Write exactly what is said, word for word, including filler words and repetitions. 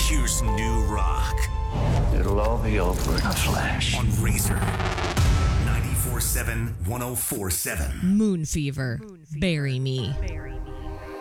Here's new rock. It'll all be over in a flash. On Razor. ninety-four seven, one oh four seven. Moon Fever. Bury Me.